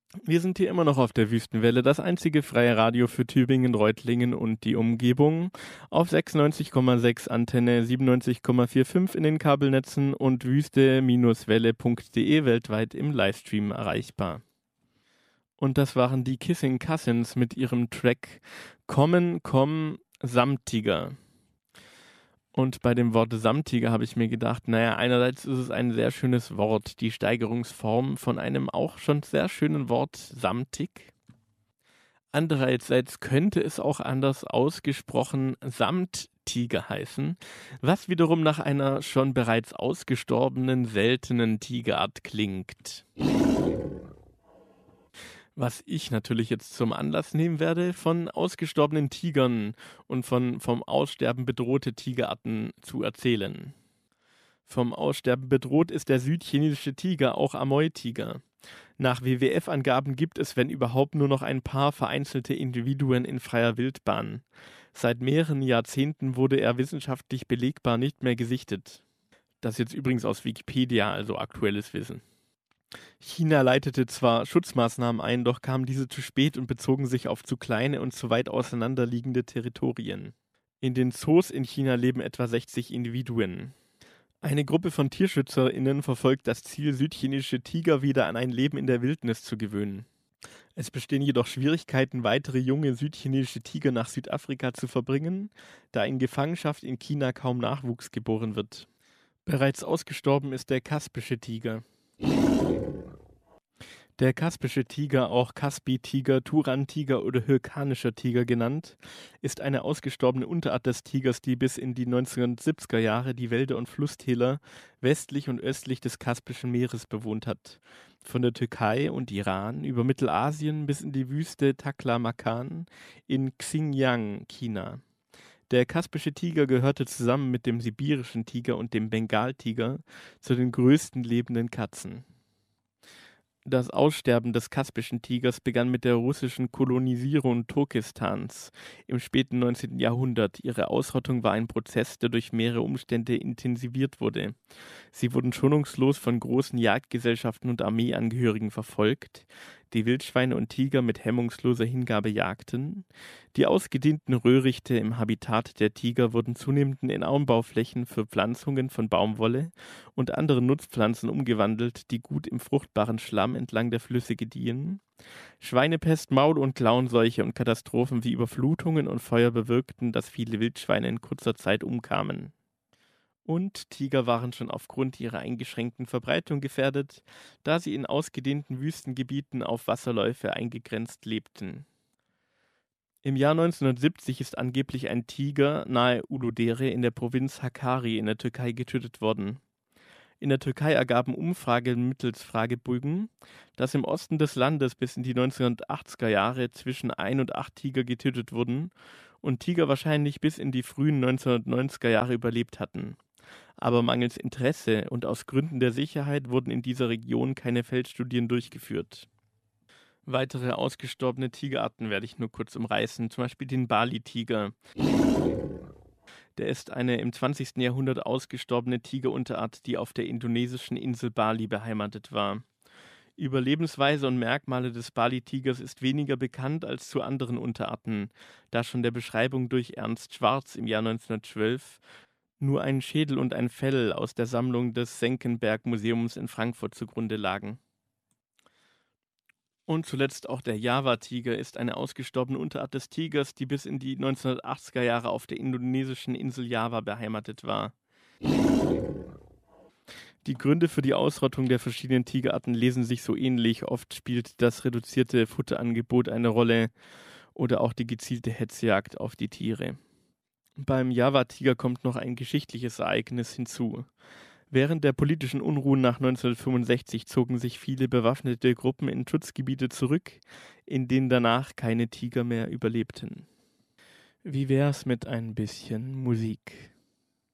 Wir sind hier immer noch auf der Wüstenwelle, das einzige freie Radio für Tübingen, Reutlingen und die Umgebung. Auf 96,6 Antenne, 97,45 in den Kabelnetzen und wüste-welle.de weltweit im Livestream erreichbar. Und das waren die Kissing Cousins mit ihrem Track Kommen, komm, Samtiger. Und bei dem Wort Samtiger habe ich mir gedacht, naja, einerseits ist es ein sehr schönes Wort, die Steigerungsform von einem auch schon sehr schönen Wort samtig. Andererseits könnte es auch anders ausgesprochen Samttiger heißen, was wiederum nach einer schon bereits ausgestorbenen seltenen Tigerart klingt. Was ich natürlich jetzt zum Anlass nehmen werde, von ausgestorbenen Tigern und vom Aussterben bedrohte Tigerarten zu erzählen. Vom Aussterben bedroht ist der südchinesische Tiger, auch Amoy-Tiger. Nach WWF-Angaben gibt es, wenn überhaupt, nur noch ein paar vereinzelte Individuen in freier Wildbahn. Seit mehreren Jahrzehnten wurde er wissenschaftlich belegbar nicht mehr gesichtet. Das jetzt übrigens aus Wikipedia, also aktuelles Wissen. China leitete zwar Schutzmaßnahmen ein, doch kamen diese zu spät und bezogen sich auf zu kleine und zu weit auseinanderliegende Territorien. In den Zoos in China leben etwa 60 Individuen. Eine Gruppe von TierschützerInnen verfolgt das Ziel, südchinesische Tiger wieder an ein Leben in der Wildnis zu gewöhnen. Es bestehen jedoch Schwierigkeiten, weitere junge südchinesische Tiger nach Südafrika zu verbringen, da in Gefangenschaft in China kaum Nachwuchs geboren wird. Bereits ausgestorben ist der kaspische Tiger. Der kaspische Tiger, auch Kaspi-Tiger, Turan-Tiger oder Hyrkanischer Tiger genannt, ist eine ausgestorbene Unterart des Tigers, die bis in die 1970er Jahre die Wälder und Flusstäler westlich und östlich des Kaspischen Meeres bewohnt hat. Von der Türkei und Iran über Mittelasien bis in die Wüste Taklamakan in Xinjiang, China. Der kaspische Tiger gehörte zusammen mit dem sibirischen Tiger und dem Bengaltiger zu den größten lebenden Katzen. Das Aussterben des kaspischen Tigers begann mit der russischen Kolonisierung Turkestans im späten 19. Jahrhundert. Ihre Ausrottung war ein Prozess, der durch mehrere Umstände intensiviert wurde. Sie wurden schonungslos von großen Jagdgesellschaften und Armeeangehörigen verfolgt, die Wildschweine und Tiger mit hemmungsloser Hingabe jagten. Die ausgedehnten Röhrichte im Habitat der Tiger wurden zunehmend in Anbauflächen für Pflanzungen von Baumwolle und anderen Nutzpflanzen umgewandelt, die gut im fruchtbaren Schlamm entlang der Flüsse gediehen. Schweinepest, Maul- und Klauenseuche und Katastrophen wie Überflutungen und Feuer bewirkten, dass viele Wildschweine in kurzer Zeit umkamen. Und Tiger waren schon aufgrund ihrer eingeschränkten Verbreitung gefährdet, da sie in ausgedehnten Wüstengebieten auf Wasserläufe eingegrenzt lebten. Im Jahr 1970 ist angeblich ein Tiger nahe Uludere in der Provinz Hakkari in der Türkei getötet worden. In der Türkei ergaben Umfragen mittels Fragebögen, dass im Osten des Landes bis in die 1980er Jahre zwischen 1 und 8 Tiger getötet wurden und Tiger wahrscheinlich bis in die frühen 1990er Jahre überlebt hatten. Aber mangels Interesse und aus Gründen der Sicherheit wurden in dieser Region keine Feldstudien durchgeführt. Weitere ausgestorbene Tigerarten werde ich nur kurz umreißen, zum Beispiel den Bali-Tiger. Der ist eine im 20. Jahrhundert ausgestorbene Tigerunterart, die auf der indonesischen Insel Bali beheimatet war. Über Lebensweise und Merkmale des Bali-Tigers ist weniger bekannt als zu anderen Unterarten, da schon der Beschreibung durch Ernst Schwarz im Jahr 1912 nur ein Schädel und ein Fell aus der Sammlung des Senckenberg-Museums in Frankfurt zugrunde lagen. Und zuletzt auch der Java-Tiger ist eine ausgestorbene Unterart des Tigers, die bis in die 1980er Jahre auf der indonesischen Insel Java beheimatet war. Die Gründe für die Ausrottung der verschiedenen Tigerarten lesen sich so ähnlich. Oft spielt das reduzierte Futterangebot eine Rolle oder auch die gezielte Hetzjagd auf die Tiere. Beim Java-Tiger kommt noch ein geschichtliches Ereignis hinzu. Während der politischen Unruhen nach 1965 zogen sich viele bewaffnete Gruppen in Schutzgebiete zurück, in denen danach keine Tiger mehr überlebten. Wie wär's mit ein bisschen Musik?